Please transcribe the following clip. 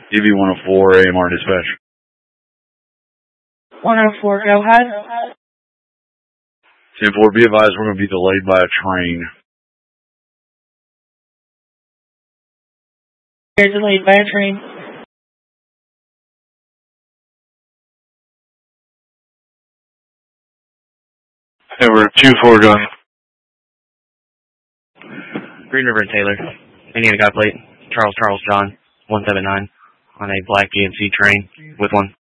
DV-104, AMR dispatch. 104, go ahead. 10-4, be advised we're going to be delayed by a train. You're delayed by a train. Over 2-4 gun. Green River and Taylor. Indiana got plate. Charles John 179 on a black GMC train with one.